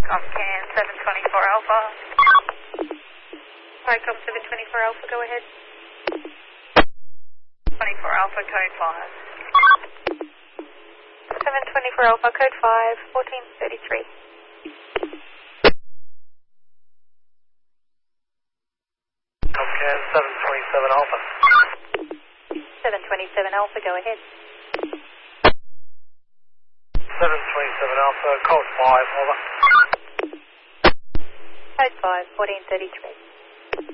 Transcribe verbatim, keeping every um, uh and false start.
Comcan seven twenty-four Alpha. Hi, Com seven twenty-four Alpha, go ahead. twenty-four Alpha, code five. seven twenty-four Alpha, code five, fourteen thirty-three. Comcan seven twenty-seven Alpha. seven twenty-seven Alpha, go ahead. seven twenty-seven Alpha, code five, over. Code five, fourteen thirty-three.